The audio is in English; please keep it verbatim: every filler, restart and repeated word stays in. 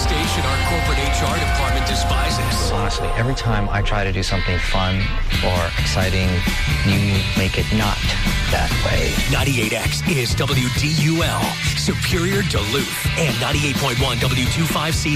station our corporate H R department despises. Honestly, every time I try to do something fun or exciting, you make it not that way. ninety-eight X is W D U L, Superior Duluth, and ninety-eight point one W twenty-five C